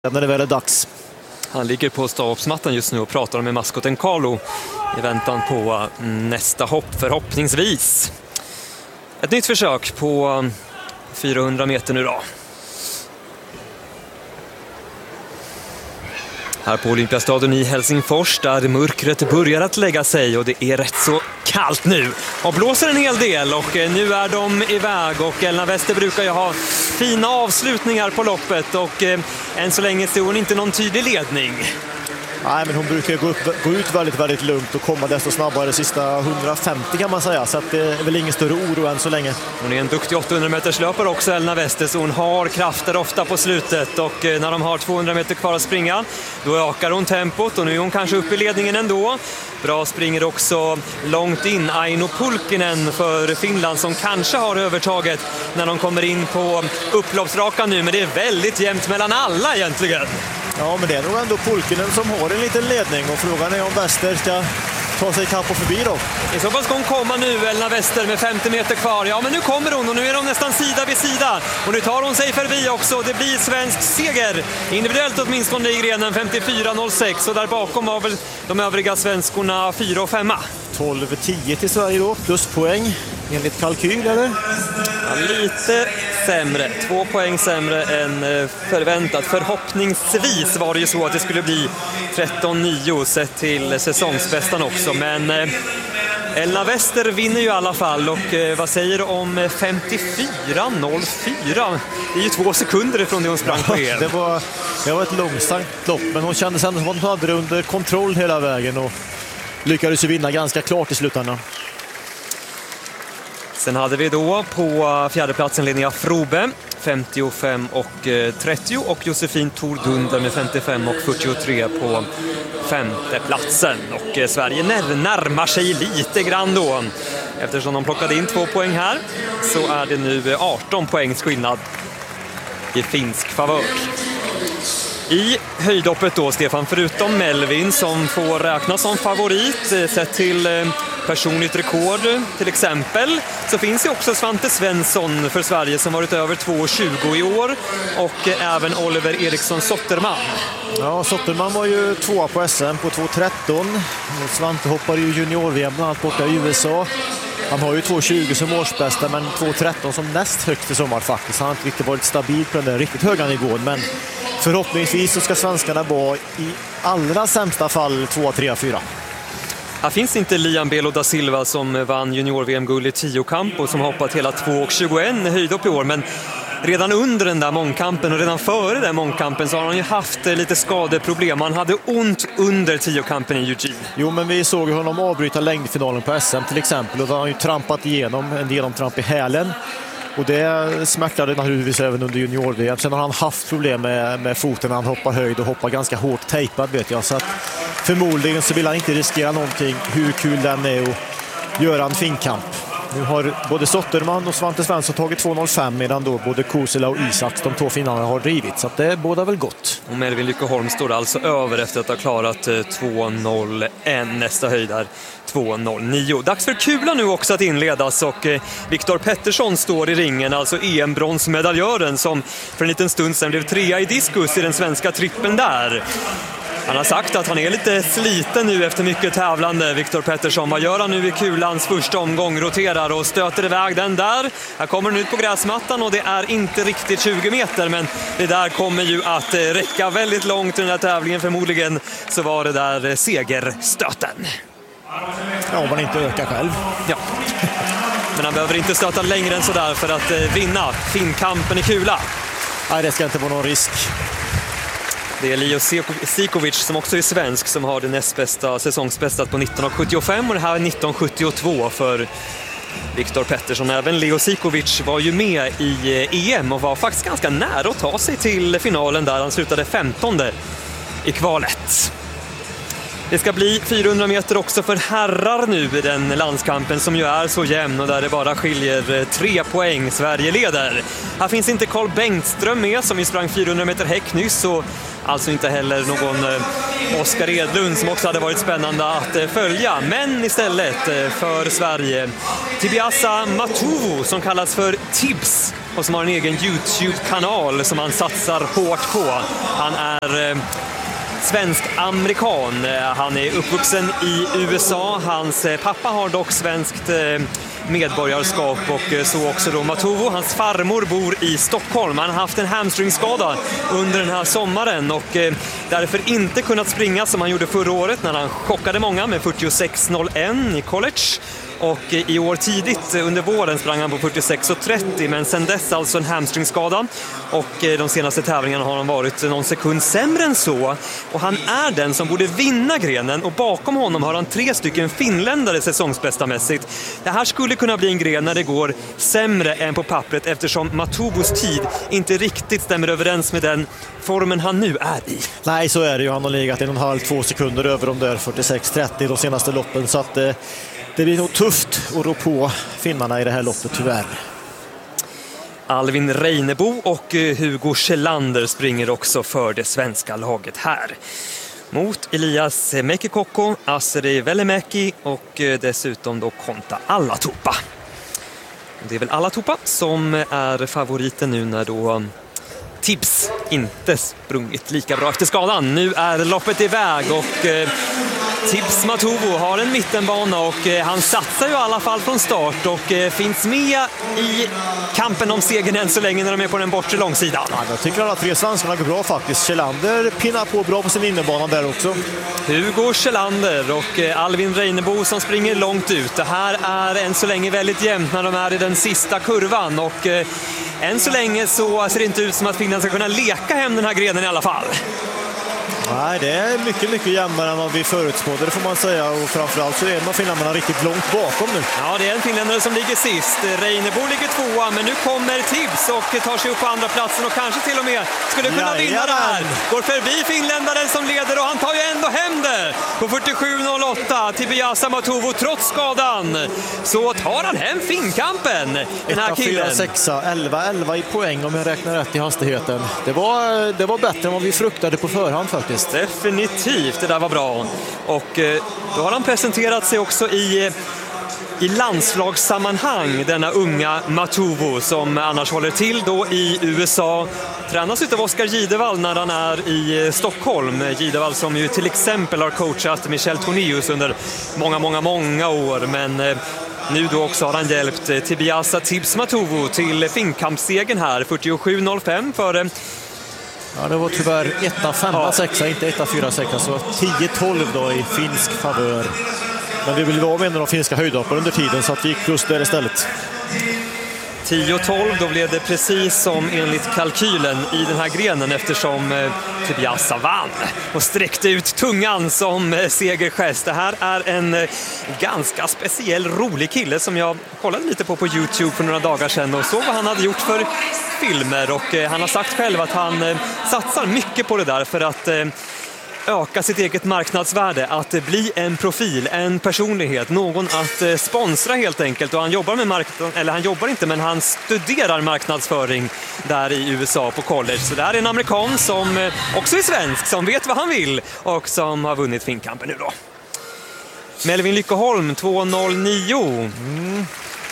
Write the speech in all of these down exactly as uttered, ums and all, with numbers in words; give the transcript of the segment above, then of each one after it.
När det väl är dags. Han ligger på stavsmattan just nu och pratar med maskoten Carlo i väntan på nästa hopp förhoppningsvis. Ett nytt försök på fyrahundra meter nu då. Här på Olympiastadion i Helsingfors där mörkret börjar att lägga sig och det är rätt så kallt nu. Och blåser en hel del och nu är de iväg och Elna Wester brukar ju ha fina avslutningar på loppet och eh, än så länge ser hon inte någon tydlig ledning. Nej, men hon brukar gå, upp, gå ut väldigt, väldigt lugnt och komma desto snabbare sista hundrafemtio kan man säga. Så att det är väl ingen större oro än så länge. Hon är en duktig åttahundra meters löpare också, Elna Wester, så hon har krafter ofta på slutet. Och när de har tvåhundra meter kvar att springa, då ökar hon tempot och nu är hon kanske uppe i ledningen ändå. Bra springer också långt in Aino Pulkkinen för Finland som kanske har övertaget när de kommer in på upploppsrakan nu. Men det är väldigt jämnt mellan alla egentligen. Ja, men det är nog ändå Pulkkinen som har en liten ledning och frågan är om Wester ska ta sig kapp och förbi då. I så fall ska hon komma nu, Elna Wester, med femtio meter kvar. Ja, men nu kommer hon och nu är de nästan sida vid sida. Och nu tar hon sig förbi också. Det blir svensk seger. Individuellt åtminstone i grenen femtiofyra noll sex. Och där bakom var väl de övriga svenskorna fyra och femma. tolv tio till Sverige då, pluspoäng enligt kalkyl eller? Ja, lite sämre, två poäng sämre än förväntat. Förhoppningsvis var det ju så att det skulle bli tretton nio sett till säsongsbästan också. Men Elna Wester vinner ju i alla fall och vad säger du om femtiofyra noll fyra? Det är ju två sekunder ifrån det hon sprang på er. det, var, det var ett långsamt lopp men hon kände sen att hon hade det under kontroll hela vägen och lyckades ju vinna ganska klart i slutändan. Sen hade vi då på fjärdeplatsen Linnea Frobe, femtiofem och trettio och Josefin Thordunder med femtiofem och fyrtiotre på femteplatsen. Och Sverige när, närmar sig lite grann då. Eftersom de plockade in två poäng här så är det nu arton poängs skillnad i finsk favör. I höjdhoppet då, Stefan, förutom Melvin som får räknas som favorit sett till personligt rekord till exempel, så finns ju också Svante Svensson för Sverige som varit över två tjugo i år och även Oliver Eriksson Sotterman. Ja, Sotterman var ju tvåa på S M på två tretton. Svante hoppar ju junior-V M bland annat borta i U S A. Han har ju två tjugo som årsbästa men två tretton som näst högt i sommar faktiskt. Han har inte riktigt varit stabil på den där riktigt höga nivån, men förhoppningsvis så ska svenskarna vara i allra sämsta fall två tre fyra. Här finns inte Liam Belo da Silva som vann junior-V M-guld i tiokamp och som hoppat hela två tjugoett höjdhopp i år, men redan under den där mångkampen och redan före den mångkampen så har han ju haft lite skadeproblem. Han hade ont under tiokampen i Eugene. Jo, men vi såg honom avbryta längdfinalen på S M till exempel och då har han ju trampat igenom en genomtramp i hälen. Och det smärtade naturligtvis även under junior-V M. Sen har han haft problem med, med foten när han hoppar höjd och hoppar ganska hårt tejpad vet jag. Så att förmodligen så vill han inte riskera någonting hur kul den är att göra en finkamp. Nu har både Sotterman och Svante Svensson tagit två noll fem medan då både Kosela och Isaks, de två finnarna, har drivit. Så att det är båda väl gott. Och Melvin Lyckeholm står alltså över efter att ha klarat två noll ett. Nästa höjd där två noll nio. Dags för kula nu också att inledas och Viktor Pettersson står i ringen, alltså E M-bronsmedaljören som för en liten stund sedan blev trea i diskus i den svenska trippen där. Han har sagt att han är lite sliten nu efter mycket tävlande, Viktor Pettersson. Vad gör han nu i kulans första omgång? Roterar och stöter iväg den där. Här kommer den ut på gräsmattan och det är inte riktigt tjugo meter, men det där kommer ju att räcka väldigt långt i den här tävlingen. Förmodligen så var det där segerstöten. Ja, om man inte ökar själv. Ja. Men han behöver inte stöta längre än sådär för att vinna finkampen i kula. Nej, det ska inte vara någon risk. Det är Leo Sikovic som också är svensk som har det näst bästa säsongsbästat på nitton sjuttiofem och det här är nitton sjuttiotvå för Viktor Pettersson. Även Leo Sikovic var ju med i E M och var faktiskt ganska nära att ta sig till finalen där. Han slutade femtonde i kvalet. Det ska bli fyrahundra meter också för herrar nu i den landskampen som ju är så jämn och där det bara skiljer tre poäng. Sverige leder. Här finns inte Carl Bengtström med som ju sprang fyrahundra meter häck nyss och alltså inte heller någon Oskar Edlund som också hade varit spännande att följa. Men istället för Sverige Tibiasa Matuvu som kallas för Tibbs och som har en egen YouTube-kanal som han satsar hårt på. Han är eh, svensk-amerikan. Han är uppvuxen i U S A. Hans pappa har dock svenskt eh, medborgarskap och så också då Matovo. Hans farmor bor i Stockholm. Han har haft en hamstringskada under den här sommaren och eh, därför inte kunnat springa som han gjorde förra året när han chockade många med fyrtiosex noll ett i college. Och i år tidigt under våren sprang han på fyrtiosex trettio, men sen dess alltså en hamstringskada. Och de senaste tävlingarna har han varit någon sekund sämre än så. Och han är den som borde vinna grenen, och bakom honom har han tre stycken finländare säsongsbästamässigt. Det här skulle kunna bli en gren när det går sämre än på pappret, eftersom Matovos tid inte riktigt stämmer överens med den formen han nu är i. Nej, så är det ju. Han har legat en och en halv, två sekunder över de där fyrtiosex trettio de senaste loppen, så att eh... det blir nog tufft att rå på finnarna i det här loppet, tyvärr. Alvin Reinebo och Hugo Kjellander springer också för det svenska laget här. Mot Elias Mäkikokko, Aseri Velimäki och dessutom då Konta Alatupa. Det är väl Alatupa som är favoriten nu när då Tibbs inte sprungit lika bra efter skadan. Nu är loppet iväg och eh, Tibbs Matovo har en mittenbana och eh, han satsar ju i alla fall från start och eh, finns med i kampen om segern än så länge när de är på den bortre långsidan. Ja, jag tycker alla tre svenskarna går bra faktiskt. Kjellander pinnar på bra på sin innebana där också. Hugo Kjellander och eh, Alvin Reinebo som springer långt ut. Det här är än så länge väldigt jämnt när de är i den sista kurvan och eh, än så länge så ser det inte ut som att Finland ska kunna leka hem den här grenen i alla fall. Nej, det är mycket, mycket jämnare än vad vi förutspådde, det får man säga. Och framförallt så är en av finländarna riktigt långt bakom nu. Ja, det är en finländare som ligger sist. Reinebo ligger tvåa, men nu kommer Tibbs och tar sig upp på andra platsen och kanske till och med skulle kunna Jajamän. vinna det här. Går förbi finländaren som leder och han tar ju ändå hem det. På fyrtiosju noll åtta, Tibiasa Matovo trots skadan. Så tar han hem finkampen, den här killen. sex, elva elva i poäng om jag räknar rätt i hastigheten. Det var, det var bättre än vad vi fruktade på förhand faktiskt. Definitivt, det där var bra. Och eh, då har han presenterat sig också i, i landslagssammanhang, denna unga Matovo som annars håller till då i U S A. Tränas utav Oskar Gidevall när han är i Stockholm. Gidevall som ju till exempel har coachat Michel Tornius under många, många, många år. Men eh, nu då också har han hjälpt eh, Tibiasa Tibbs Matovo till finkampssegern här, fyrtiosju noll fem för... Ja, det var tyvärr etta, femma, ja. sexa, inte etta, fyra, sexa, så tio tolv då i finsk favör. Men vi ville vara med en av de finska höjdhoppar under tiden, så att vi gick plus där istället. tio tolv, då blev det precis som enligt kalkylen i den här grenen, eftersom eh, Tibiasa vann och sträckte ut tungan som eh, segergest. Det här är en eh, ganska speciell, rolig kille som jag kollade lite på på YouTube för några dagar sedan och såg vad han hade gjort för filmer, och eh, han har sagt själv att han eh, satsar mycket på det där för att eh, öka sitt eget marknadsvärde, att bli en profil, en personlighet, någon att eh, sponsra helt enkelt. Och han jobbar med marknad, eller han jobbar inte, men han studerar marknadsföring där i U S A på college. Så det här är en amerikan som eh, också är svensk, som vet vad han vill och som har vunnit finkampen nu då. Melvin Lyckeholm, två noll nio. Mm.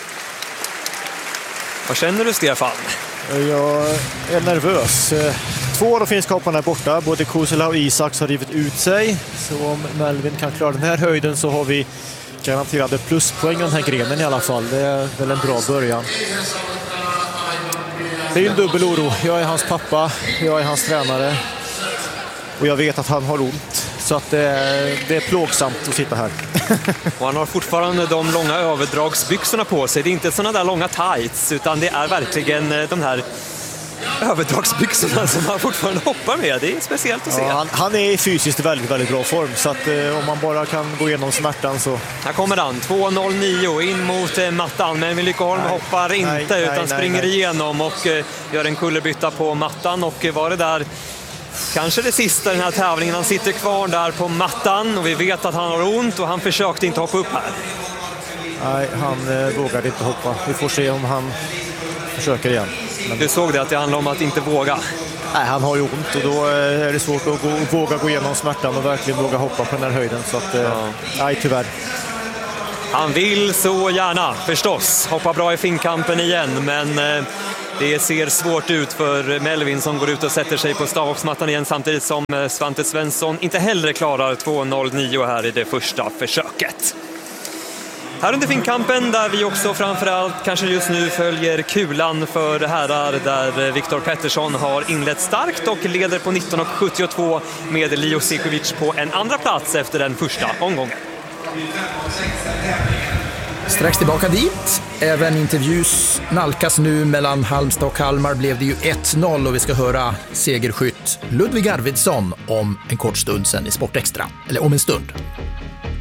Vad känner du, Stefan? Jag är nervös. Två av de finska hopparna är borta. Både Kusela och Isaks har rivit ut sig. Så om Melvin kan klara den här höjden så har vi garanterade pluspoäng i den här grenen i alla fall. Det är väl en bra början. Det är ju en dubbel oro. Jag är hans pappa, jag är hans tränare. Och jag vet att han har ont. Så att det är, det är plågsamt att sitta här. Och han har fortfarande de långa överdragsbyxorna på sig. Det är inte sådana där långa tights, utan det är verkligen de här överdragsbyxorna som han fortfarande hoppar med. Det är speciellt att se. Ja, han, han är i fysiskt väldigt, väldigt bra form. Så att eh, om man bara kan gå igenom smärtan så... Här kommer han, två noll nio in mot eh, mattan. Men Lyckeholm hoppar inte nej, utan nej, springer nej, nej. igenom och eh, gör en kullerbytta på mattan. Och eh, var det där... Kanske det sista i den här tävlingen. Han sitter kvar där på mattan och vi vet att han har ont och han försökte inte hoppa upp här. Nej, han eh, vågade inte hoppa. Vi får se om han försöker igen. Men... Du såg det, att det handlar om att inte våga. Nej, han har ju ont och då är det svårt att gå, våga gå igenom smärtan och verkligen våga hoppa på den här höjden. Så att, eh, ja. nej, tyvärr. Han vill så gärna, förstås, hoppa bra i finnkampen igen, men eh, det ser svårt ut för Melvin som går ut och sätter sig på stavhoppsmattan igen, samtidigt som eh, Svante Svensson inte heller klarar två noll nio här i det första försöket. Här under finnkampen, där vi också framförallt kanske just nu följer kulan för herrar, där Viktor Pettersson har inlett starkt och leder på nitton sjuttiotvå med Leo Sikovic på en andra plats efter den första omgången. Strax tillbaka dit. Även intervjus nalkas nu. Mellan Halmstad och Kalmar blev det ju ett noll och vi ska höra segerskytt Ludvig Arvidsson om en kort stund sen i Sportextra. Eller om en stund.